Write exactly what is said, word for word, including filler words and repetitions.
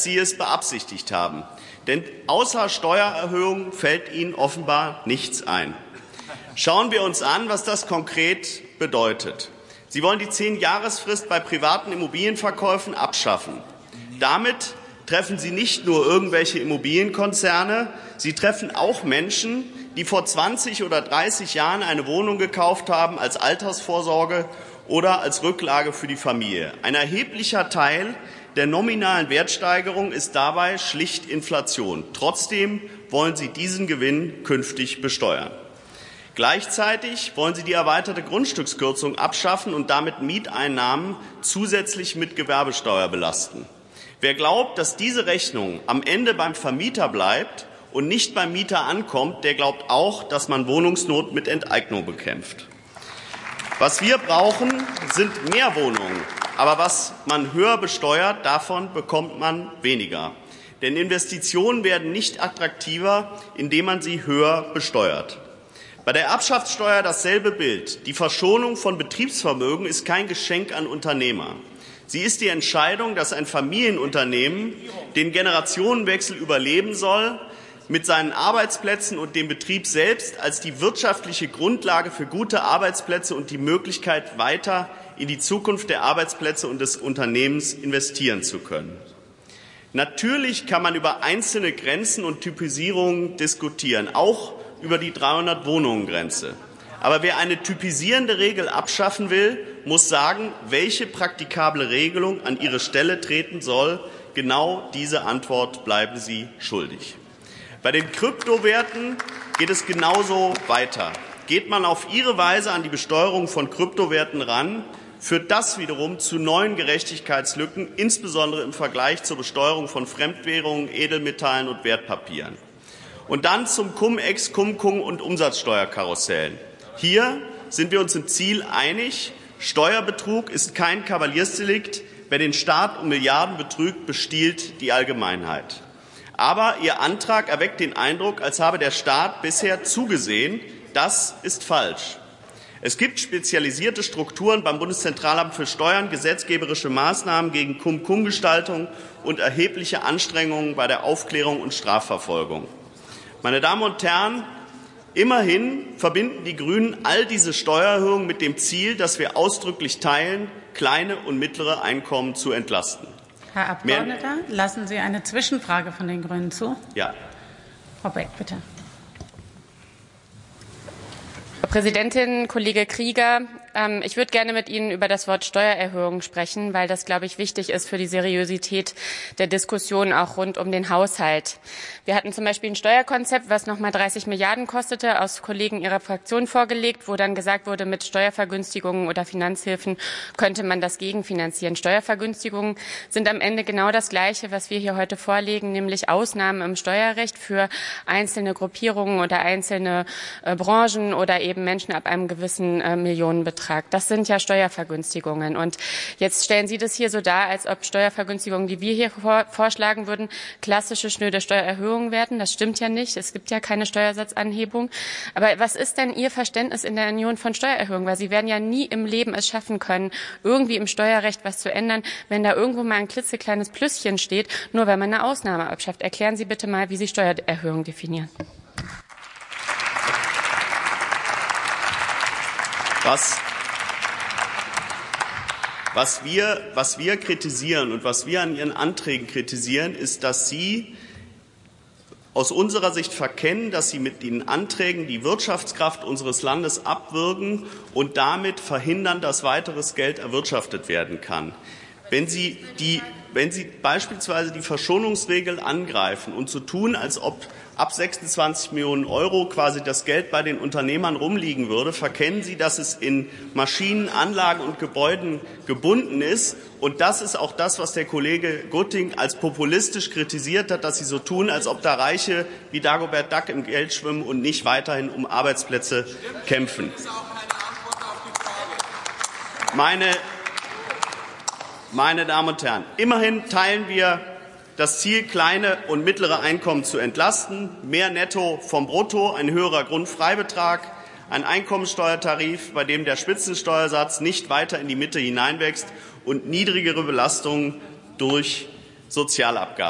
als Sie es beabsichtigt haben. Denn außer Steuererhöhungen fällt Ihnen offenbar nichts ein. Schauen wir uns an, was das konkret bedeutet. Sie wollen die Zehn-Jahresfrist bei privaten Immobilienverkäufen abschaffen. Damit treffen Sie nicht nur irgendwelche Immobilienkonzerne, Sie treffen auch Menschen, die vor zwanzig oder dreißig Jahren eine Wohnung gekauft haben als Altersvorsorge oder als Rücklage für die Familie. Ein erheblicher Teil der nominalen Wertsteigerung ist dabei schlicht Inflation. Trotzdem wollen Sie diesen Gewinn künftig besteuern. Gleichzeitig wollen Sie die erweiterte Grundstückskürzung abschaffen und damit Mieteinnahmen zusätzlich mit Gewerbesteuer belasten. Wer glaubt, dass diese Rechnung am Ende beim Vermieter bleibt und nicht beim Mieter ankommt, der glaubt auch, dass man Wohnungsnot mit Enteignung bekämpft. Was wir brauchen, sind mehr Wohnungen. Aber was man höher besteuert, davon bekommt man weniger. Denn Investitionen werden nicht attraktiver, indem man sie höher besteuert. Bei der Erbschaftssteuer dasselbe Bild. Die Verschonung von Betriebsvermögen ist kein Geschenk an Unternehmer. Sie ist die Entscheidung, dass ein Familienunternehmen den Generationenwechsel überleben soll, mit seinen Arbeitsplätzen und dem Betrieb selbst als die wirtschaftliche Grundlage für gute Arbeitsplätze und die Möglichkeit, weiter in die Zukunft der Arbeitsplätze und des Unternehmens investieren zu können. Natürlich kann man über einzelne Grenzen und Typisierungen diskutieren, auch über die dreihundert-Wohnungen-Grenze. Aber wer eine typisierende Regel abschaffen will, muss sagen, welche praktikable Regelung an ihre Stelle treten soll. Genau diese Antwort bleiben Sie schuldig. Bei den Kryptowerten geht es genauso weiter. Geht man auf Ihre Weise an die Besteuerung von Kryptowerten ran, führt das wiederum zu neuen Gerechtigkeitslücken, insbesondere im Vergleich zur Besteuerung von Fremdwährungen, Edelmetallen und Wertpapieren. Und dann zum Cum-Ex, Cum-Cum und Umsatzsteuerkarussellen. Hier sind wir uns im Ziel einig. Steuerbetrug ist kein Kavaliersdelikt. Wer den Staat um Milliarden betrügt, bestiehlt die Allgemeinheit. Aber Ihr Antrag erweckt den Eindruck, als habe der Staat bisher zugesehen. Das ist falsch. Es gibt spezialisierte Strukturen beim Bundeszentralamt für Steuern, gesetzgeberische Maßnahmen gegen Cum-Cum-Gestaltung und erhebliche Anstrengungen bei der Aufklärung und Strafverfolgung. Meine Damen und Herren, immerhin verbinden die Grünen all diese Steuererhöhungen mit dem Ziel, das wir ausdrücklich teilen, kleine und mittlere Einkommen zu entlasten. Herr Abgeordneter, lassen Sie eine Zwischenfrage von den Grünen zu? Ja. Frau Beck, bitte. Frau Präsidentin, Kollege Krieger, ähm, ich würde gerne mit Ihnen über das Wort Steuererhöhung sprechen, weil das, glaube ich, wichtig ist für die Seriosität der Diskussion auch rund um den Haushalt. Wir hatten zum Beispiel ein Steuerkonzept, was noch mal dreißig Milliarden kostete, aus Kollegen Ihrer Fraktion vorgelegt, wo dann gesagt wurde, mit Steuervergünstigungen oder Finanzhilfen könnte man das gegenfinanzieren. Steuervergünstigungen sind am Ende genau das Gleiche, was wir hier heute vorlegen, nämlich Ausnahmen im Steuerrecht für einzelne Gruppierungen oder einzelne äh, Branchen oder eben Menschen ab einem gewissen äh, Millionenbetrag. Das sind ja Steuervergünstigungen. Und jetzt stellen Sie das hier so dar, als ob Steuervergünstigungen, die wir hier vor, vorschlagen würden, klassische schnöde Steuererhöhungen werden. Das stimmt ja nicht. Es gibt ja keine Steuersatzanhebung. Aber was ist denn Ihr Verständnis in der Union von Steuererhöhungen? Weil Sie werden ja nie im Leben es schaffen können, irgendwie im Steuerrecht was zu ändern, wenn da irgendwo mal ein klitzekleines Plüsschen steht, nur wenn man eine Ausnahme abschafft. Erklären Sie bitte mal, wie Sie Steuererhöhungen definieren. Was, was, wir, was wir kritisieren und was wir an Ihren Anträgen kritisieren, ist, dass Sie aus unserer Sicht verkennen, dass Sie mit den Anträgen die Wirtschaftskraft unseres Landes abwürgen und damit verhindern, dass weiteres Geld erwirtschaftet werden kann. Wenn Sie, die, wenn Sie beispielsweise die Verschonungsregel angreifen und so tun, als ob ab sechsundzwanzig Millionen Euro quasi das Geld bei den Unternehmern rumliegen würde, verkennen Sie, dass es in Maschinen, Anlagen und Gebäuden gebunden ist. Und das ist auch das, was der Kollege Gutting als populistisch kritisiert hat, dass Sie so tun, als ob da Reiche wie Dagobert Duck im Geld schwimmen und nicht weiterhin um Arbeitsplätze kämpfen. Meine, meine Damen und Herren, immerhin teilen wir das Ziel, kleine und mittlere Einkommen zu entlasten, mehr Netto vom Brutto, ein höherer Grundfreibetrag, ein Einkommensteuertarif, bei dem der Spitzensteuersatz nicht weiter in die Mitte hineinwächst und niedrigere Belastungen durch Sozialabgaben.